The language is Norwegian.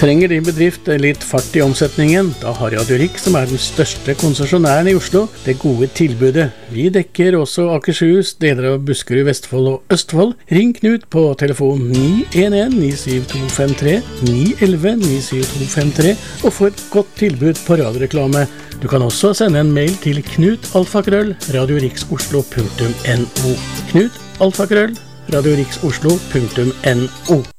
Trenger din bedrift litt fart I omsetningen? Da har Radio Rik, som den største konsesjonæren I Oslo, det gode tilbudet. Vi dekker også Akershus, deler av Buskerud, Vestfold og Østfold. Ring Knut på telefon 911-97253, 911-97253, og få et godt tilbud på radioreklame. Du kan også sende en mail til knut@radioriksoslo.no. Knut@radioriksoslo.no.